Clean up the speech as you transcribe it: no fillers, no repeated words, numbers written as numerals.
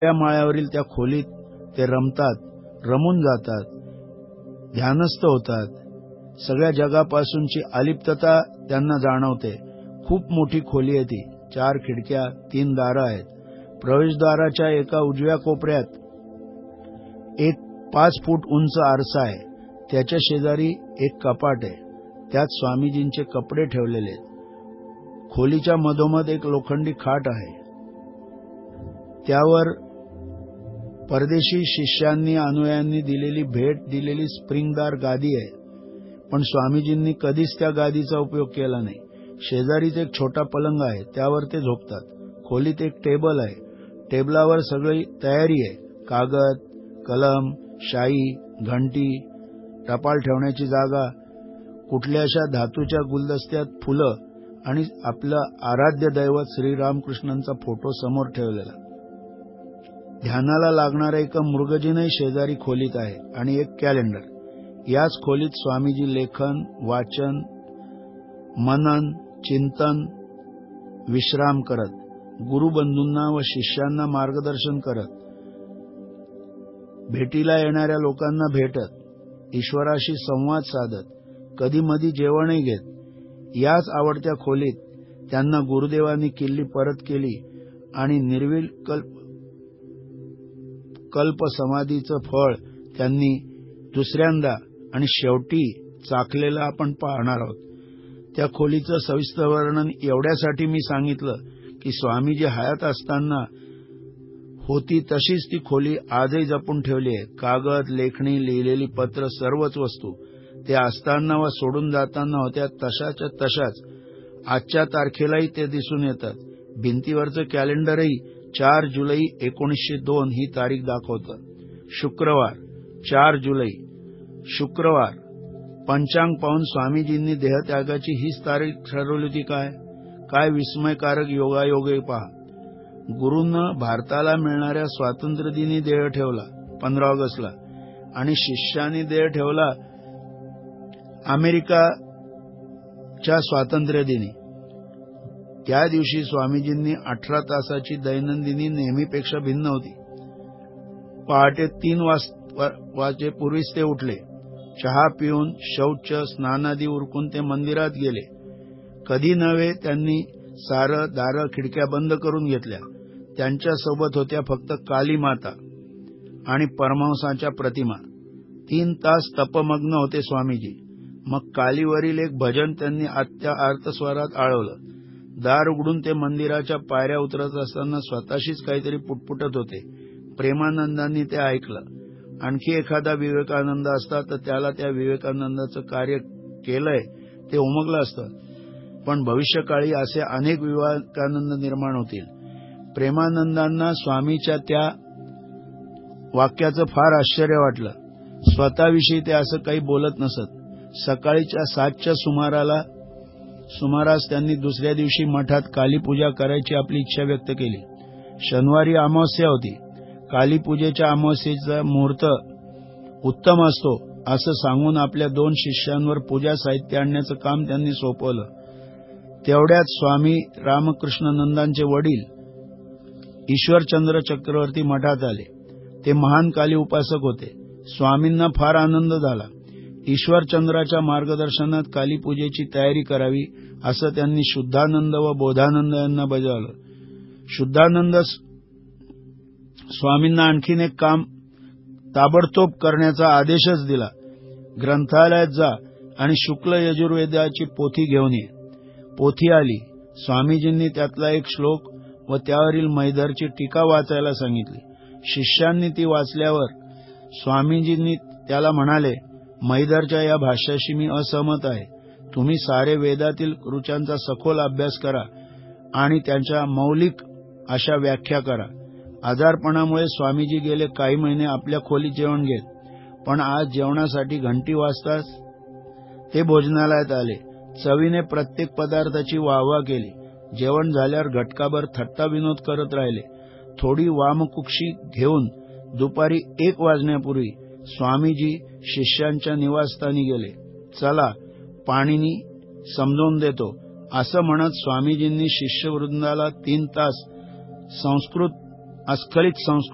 माळ्यावरील त्या खोलीत ते रमतात, रमून जातात, ध्यानस्थ होतात. सगळ्या जगापासूनची अलिप्तता त्यांना जाणवते. खूप मोठी खोली आहे ती. 4 खिडक्या, 3 दारं आहेत. प्रवेशद्वाराच्या एका उजव्या कोपऱ्यात एक 5 फूट उंच आरसा आहे. त्याच्या शेजारी एक कपाट आहे. त्यात स्वामीजींचे कपडे ठेवलेले आहेत. खोलीच्या मधोमध एक लोखंडी खाट आहे. त्यावर परदेशी शिष्यांनी अनुयायांनी भेट दिलेली स्प्रिंगदार गादी आहे. पण स्वामीजींनी कधीच त्या गादीचा उपयोग केला नाही. शेजारीच एक छोटा पलंग आहे. त्यावर ते झोपतात. खोलीत एक टेबल आहे. टेबलावर सगळी तयारी आहे. कागद, कलम, शाई, घंटी, टपाल ठेवण्याची जागा, कुठल्याशा धातूच्या गुलदस्त्यात फुलं आणि आपलं आराध्य दैवत श्रीरामकृष्णांचा फोटो समोर ठेवलेला. ध्यानाला लागणारा एक मृगजीनही शेजारी खोलीत आहे आणि एक कॅलेंडर. याच खोलीत स्वामीजी लेखन, वाचन, मनन, चिंतन, विश्राम करत, गुरुबंधूंना व शिष्यांना मार्गदर्शन करत, भेटीला येणाऱ्या लोकांना भेटत, ईश्वराशी संवाद साधत, कधीमधी जेवणही घेत. याच आवडत्या खोलीत त्यांना गुरुदेवांनी किल्ली परत केली आणि निर्विकल्प समाधीचं फळ त्यांनी दुसऱ्यांदा आणि शेवटी चाखलेलं आपण पाहणार आहोत. त्या खोलीचं सविस्तर वर्णन एवढ्यासाठी मी सांगितलं की स्वामीजी हयात असताना होती तशीच ती खोली आजही जपून ठेवली आहे. कागद, लेखणी, लिहिलेली पत्र, सर्वच वस्तू ते असताना व सोडून जाताना होत्या तशाच्या तशाच आजच्या तारखेलाही ते दिसून येतात. भिंतीवरचं कॅलेंडरही 4 जुलै 1902 ही तारीख दाखवतं. शुक्रवार 4 जुलै, शुक्रवार. पंचांग पाहून स्वामीजींनी देहत्यागाची हीच तारीख ठरवली होती काय? काय विस्मयकारक योगायोग आहे पहा. गुरूंनं भारताला मिळणाऱ्या स्वातंत्र्यदिनी देह ठेवला 15 ऑगस्टला आणि शिष्यांनी देह ठेवला अमेरिकाच्या स्वातंत्र्यदिनी. त्या दिवशी स्वामीजींनी 18 तासाची दैनंदिनी नेहमीपेक्षा भिन्न होती. पहाटे 3 वाजेपूर्वीच ते उठले. चहा पिऊन शौच स्नानादी उरकून ते मंदिरात गेले. कधी नव्हे त्यांनी सारं दारं खिडक्या बंद करून घेतल्या. त्यांच्यासोबत होत्या फक्त काली माता आणि परमहंसाच्या प्रतिमा. 3 तास तपमग्न होते स्वामीजी. मग कालीवरील एक भजन त्यांनी आत्या आर्तस्वरात आळवलं. दार उघडून ते मंदिराच्या पायऱ्या उतरत असताना स्वतःशीच काहीतरी पुटपुटत होते. प्रेमानंदांनी ते ऐकलं. आणखी एखादा विवेकानंद असता तर त्याला त्या विवेकानंदाचं कार्य केलंय ते उमगलं असतं. पण भविष्यकाळी असे अनेक विवेकानंद निर्माण होतील. प्रेमानंदांना स्वामीच्या त्या वाक्याचं फार आश्चर्य वाटलं. स्वतःविषयी ते असं काही बोलत नसत. सकाळीच्या 7च्या सुमारास त्यांनी दुसऱ्या दिवशी मठात कालीपूजा करायची आपली इच्छा व्यक्त केली. शनिवारी अमावास्या होती. कालीपूजेच्या अमावास्येचा मुहूर्त उत्तम असतो असं सांगून आपल्या 2 शिष्यांवर पूजा साहित्य आणण्याचं काम त्यांनी सोपवलं. तेवढ्यात स्वामी रामकृष्णानंदांचे वडील ईश्वरचंद्र चक्रवर्ती मठात आले. ते महान काली उपासक होते. स्वामींना फार आनंद झाला. ईश्वरचंद्राच्या मार्गदर्शनात कालीपूजेची तयारी करावी असं त्यांनी शुद्धानंद व बोधानंद यांना बजावलं. शुद्धानंद स्वामींना आणखीन एक काम ताबडतोब करण्याचा आदेशच दिला. ग्रंथालयात जा आणि शुक्ल यजुर्वेदाची पोथी घेऊन ये. पोथी आली. स्वामीजींनी त्यातला एक श्लोक व त्यावरील मैदरची टीका वाचायला सांगितली. शिष्यांनी ती वाचल्यावर स्वामीजींनी त्याला म्हणाले, मैदरच्या या भाष्याशी मी असहमत आहे. तुम्ही सारे वेदातील ऋचांचा सखोल अभ्यास करा आणि त्यांच्या मौलिक अशा व्याख्या करा. आजारपणामुळे स्वामीजी गेले काही महिने आपल्या खोलीत जेवण घेत. पण आज जेवणासाठी घंटी वाजताच ते भोजनालयात आले. चवीने प्रत्येक पदार्थाची वाहवा केली. जेवण झाल्यावर घटकाभर थट्टा विनोद करत राहिले. थोडी वामकुक्षी घेऊन दुपारी 1 वाजण्यापूर्वी स्वामीजी शिष्यांच्या निवासस्थानी गेले. चला पाणीनी समजावून देतो असं म्हणत स्वामीजींनी शिष्यवृंदाला 3 तास अस्खलित संस्कृत